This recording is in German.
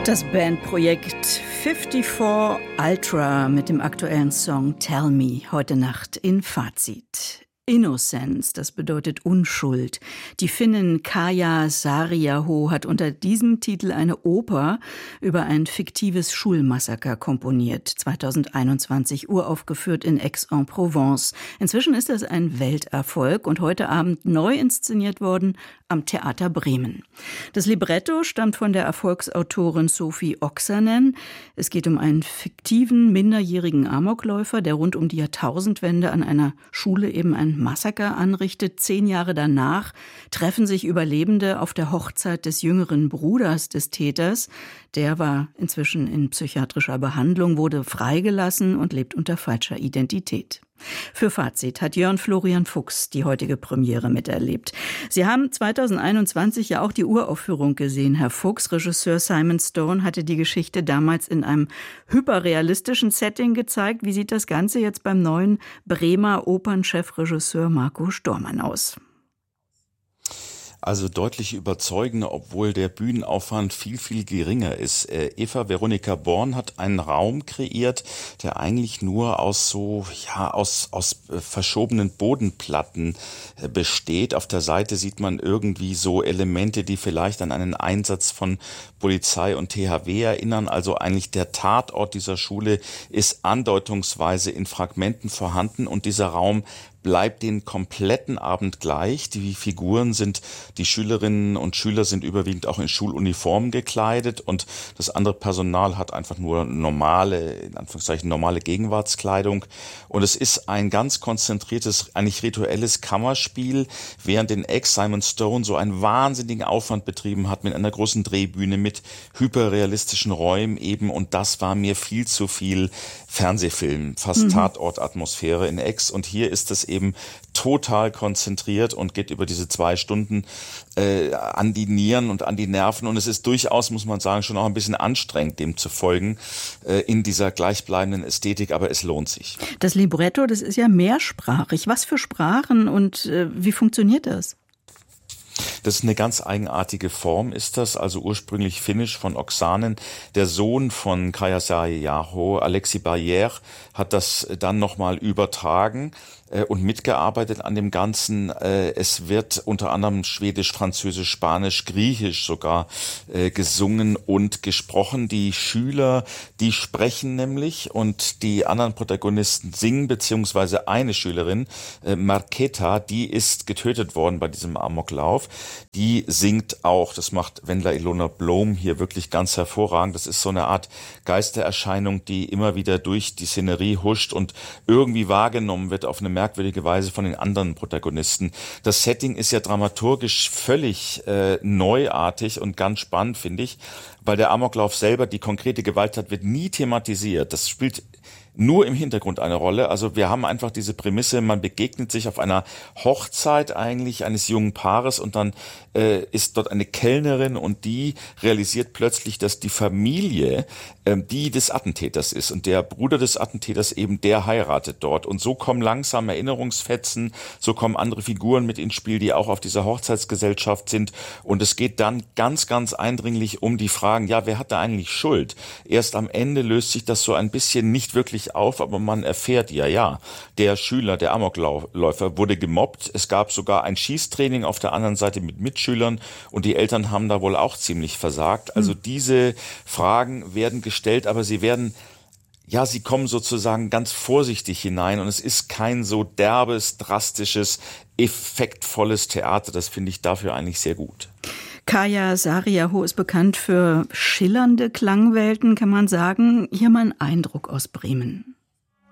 Das Bandprojekt 54 Ultra mit dem aktuellen Song Tell Me heute Nacht in Fazit. Innocence, das bedeutet Unschuld. Die Finnin Kaija Saariaho hat unter diesem Titel eine Oper über ein fiktives Schulmassaker komponiert. 2021 uraufgeführt in Aix-en-Provence. Inzwischen ist das ein Welterfolg und heute Abend neu inszeniert worden am Theater Bremen. Das Libretto stammt von der Erfolgsautorin Sophie Oksanen. Es geht um einen fiktiven, minderjährigen Amokläufer, der rund um die Jahrtausendwende an einer Schule eben ein Massaker anrichtet. 10 Jahre danach treffen sich Überlebende auf der Hochzeit des jüngeren Bruders des Täters. Der war inzwischen in psychiatrischer Behandlung, wurde freigelassen und lebt unter falscher Identität. Für Fazit hat Jörn Florian Fuchs die heutige Premiere miterlebt. Sie haben 2021 ja auch die Uraufführung gesehen, Herr Fuchs. Regisseur Simon Stone hatte die Geschichte damals in einem hyperrealistischen Setting gezeigt. Wie sieht das Ganze jetzt beim neuen Bremer Opernchefregisseur Marco Stormann aus? Also deutlich überzeugender, obwohl der Bühnenaufwand viel, viel geringer ist. Eva Veronika Born hat einen Raum kreiert, der eigentlich nur aus verschobenen Bodenplatten besteht. Auf der Seite sieht man irgendwie so Elemente, die vielleicht an einen Einsatz von Polizei und THW erinnern. Also eigentlich der Tatort dieser Schule ist andeutungsweise in Fragmenten vorhanden und dieser Raum bleibt den kompletten Abend gleich. Die Figuren die Schülerinnen und Schüler sind überwiegend auch in Schuluniformen gekleidet und das andere Personal hat einfach nur normale Gegenwartskleidung. Und es ist ein ganz konzentriertes, eigentlich rituelles Kammerspiel, während in Aix Simon Stone so einen wahnsinnigen Aufwand betrieben hat mit einer großen Drehbühne, mit hyperrealistischen Räumen eben. Und das war mir viel zu viel Fernsehfilm, fast Tatortatmosphäre in Aix. Und hier ist es eben total konzentriert und geht über diese 2 Stunden an die Nieren und an die Nerven. Und es ist durchaus, muss man sagen, schon auch ein bisschen anstrengend, dem zu folgen in dieser gleichbleibenden Ästhetik. Aber es lohnt sich. Das Libretto, das ist ja mehrsprachig. Was für Sprachen und wie funktioniert das? Das ist eine ganz eigenartige Form, ist das, also ursprünglich finnisch von Oksanen. Der Sohn von Kaija Saariaho, Aleksi Barrière, hat das dann nochmal übertragen und mitgearbeitet an dem Ganzen. Es wird unter anderem Schwedisch, Französisch, Spanisch, Griechisch sogar gesungen und gesprochen. Die Schüler, die sprechen nämlich und die anderen Protagonisten singen, beziehungsweise eine Schülerin, Marketa, die ist getötet worden bei diesem Amoklauf. Die singt auch, das macht Wendla Ilona Blom hier wirklich ganz hervorragend. Das ist so eine Art Geistererscheinung, die immer wieder durch die Szenerie huscht und irgendwie wahrgenommen wird auf eine merkwürdige Weise von den anderen Protagonisten. Das Setting ist ja dramaturgisch völlig neuartig und ganz spannend, finde ich, weil der Amoklauf selber, die konkrete Gewalttat, wird nie thematisiert. Das spielt nur im Hintergrund eine Rolle. Also wir haben einfach diese Prämisse, man begegnet sich auf einer Hochzeit eigentlich eines jungen Paares und dann ist dort eine Kellnerin und die realisiert plötzlich, dass die Familie die des Attentäters ist und der Bruder des Attentäters eben, der heiratet dort. Und so kommen langsam Erinnerungsfetzen, so kommen andere Figuren mit ins Spiel, die auch auf dieser Hochzeitsgesellschaft sind. Und es geht dann ganz, ganz eindringlich um die Fragen, ja, wer hat da eigentlich Schuld? Erst am Ende löst sich das so ein bisschen nicht wirklich auf, aber man erfährt ja, der Schüler, der Amokläufer wurde gemobbt. Es gab sogar ein Schießtraining auf der anderen Seite mit Mitschülern und die Eltern haben da wohl auch ziemlich versagt. Also diese Fragen werden gestellt, aber sie kommen sozusagen ganz vorsichtig hinein und es ist kein so derbes, drastisches, effektvolles Theater. Das finde ich dafür eigentlich sehr gut. Kaija Saariaho ist bekannt für schillernde Klangwelten, kann man sagen. Hier mal ein Eindruck aus Bremen.